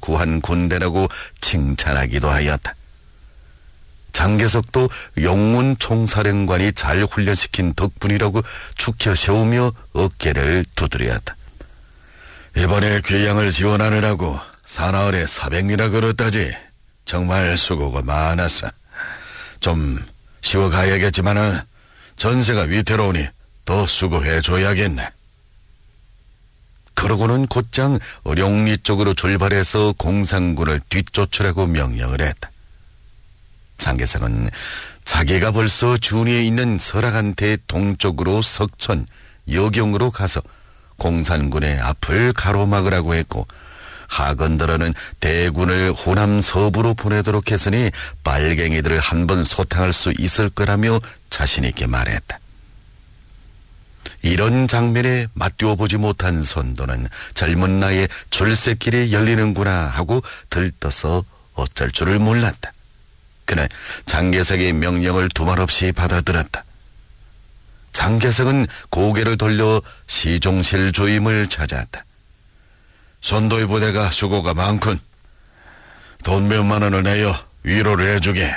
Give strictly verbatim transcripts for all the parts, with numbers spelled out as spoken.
구한 군대라고 칭찬하기도 하였다. 장개석도 용문 총사령관이 잘 훈련시킨 덕분이라고 축혀 세우며 어깨를 두드렸다. 이번에 귀양을 지원하느라고 사나흘에 사백리라 걸었다지. 정말 수고가 많았어. 좀 쉬어가야겠지만은 전세가 위태로우니 더 수고해줘야겠네. 그러고는 곧장 룡리 쪽으로 출발해서 공산군을 뒤쫓으라고 명령을 했다. 장개석은 자기가 벌써 준위에 있는 설악한테 동쪽으로 석천, 여경으로 가서 공산군의 앞을 가로막으라고 했고, 하건더러는 대군을 호남 서부로 보내도록 했으니 빨갱이들을 한번 소탕할 수 있을 거라며 자신있게 말했다. 이런 장면에 맞띄워보지 못한 선도는 젊은 나이에 출세길이 열리는구나 하고 들떠서 어쩔 줄을 몰랐다. 그는 장개석의 명령을 두말 없이 받아들였다. 장개석은 고개를 돌려 시종실 주임을 찾았다. 선도의 부대가 수고가 많군. 돈 몇만 원을 내어 위로를 해주게.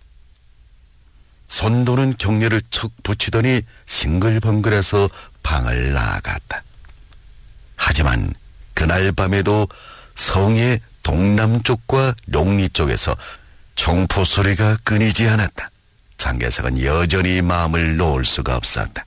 선도는 격려를 척 붙이더니 싱글벙글해서 방을 나아갔다. 하지만 그날 밤에도 성의 동남쪽과 룡리 쪽에서 총포 소리가 끊이지 않았다. 장개석은 여전히 마음을 놓을 수가 없었다.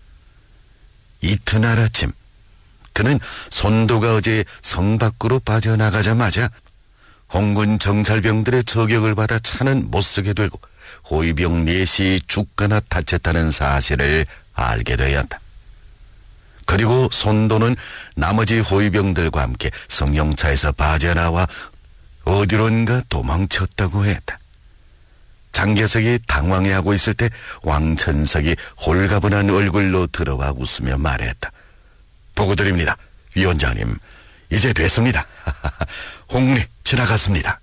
이튿날 아침, 그는 선도가 어제 성 밖으로 빠져나가자마자 홍군 정찰병들의 저격을 받아 차는 못쓰게 되고 호위병 넷이 죽거나 다쳤다는 사실을 알게 되었다. 그리고 선도는 나머지 호위병들과 함께 성령차에서 빠져나와 어디론가 도망쳤다고 했다. 장개석이 당황해하고 있을 때 왕천석이 홀가분한 얼굴로 들어와 웃으며 말했다. 보고드립니다. 위원장님, 이제 됐습니다. 홍군이 지나갔습니다.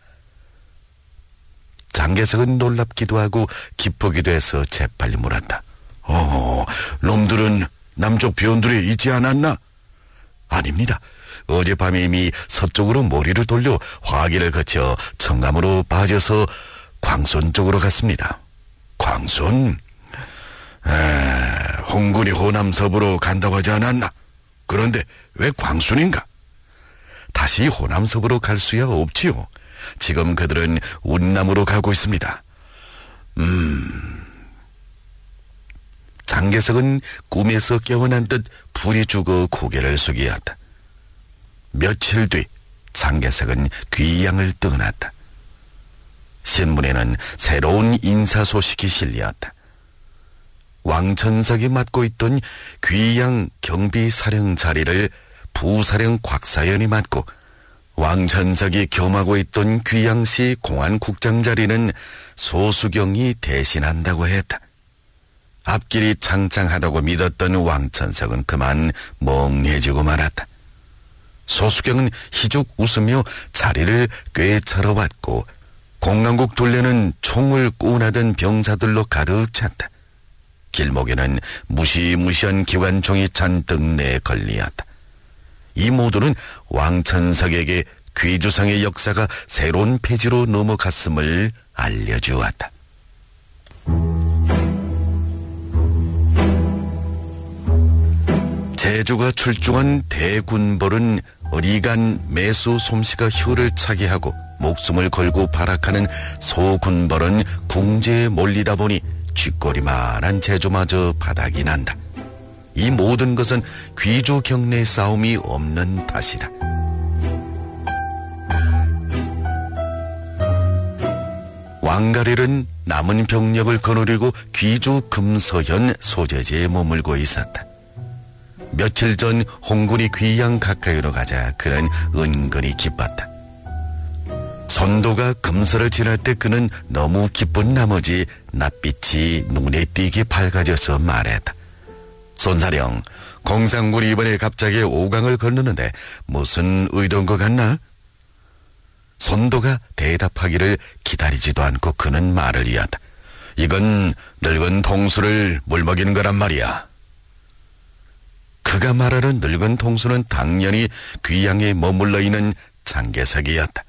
장개석은 놀랍기도 하고 기쁘기도 해서 재빨리 물었다. 어, 놈들은 남쪽 비원들이 있지 않았나? 아닙니다. 어젯밤에 이미 서쪽으로 모리를 돌려 화기를 거쳐 청감으로 빠져서 광손 쪽으로 갔습니다. 광손? 에, 홍군이 호남 서부로 간다고 하지 않았나? 그런데 왜 광순인가? 다시 호남 서부로 갈 수야 없지요. 지금 그들은 운남으로 가고 있습니다. 음... 장개석은 꿈에서 깨어난 듯 불이 죽어 고개를 숙이었다. 며칠 뒤 장개석은 귀양을 떠났다. 신문에는 새로운 인사 소식이 실렸다. 왕천석이 맡고 있던 귀양 경비사령 자리를 부사령 곽사연이 맡고, 왕천석이 겸하고 있던 귀양시 공안국장 자리는 소수경이 대신한다고 했다. 앞길이 창창하다고 믿었던 왕천석은 그만 멍해지고 말았다. 소수경은 희죽 웃으며 자리를 꿰차러 왔고, 공안국 둘레는 총을 꾸나든 병사들로 가득 찼다. 길목에는 무시무시한 기관총이 잔뜩 내걸리었다. 이 모두는 왕천석에게 귀주상의 역사가 새로운 페이지로 넘어갔음을 알려주었다. 제주가 출중한 대군벌은 어리간 매수 솜씨가 혀를 차게 하고 목숨을 걸고 발악하는 소군벌은 궁지에 몰리다 보니 쥐꼬리만한 제주마저 바닥이 난다. 이 모든 것은 귀주 경내 싸움이 없는 탓이다. 왕가릴은 남은 병력을 거느리고 귀주 금서현 소재지에 머물고 있었다. 며칠 전 홍군이 귀양 가까이로 가자 그는 은근히 기뻤다. 선도가 금서를 지날 때 그는 너무 기쁜 나머지 낯빛이 눈에 띄게 밝아져서 말했다. 손사령, 공산군이 이번에 갑자기 오강을 건너는데 무슨 의도인 것 같나? 선도가 대답하기를 기다리지도 않고 그는 말을 이었다. 이건 늙은 통수를 물먹이는 거란 말이야. 그가 말하는 늙은 통수는 당연히 귀양에 머물러 있는 장개석이었다.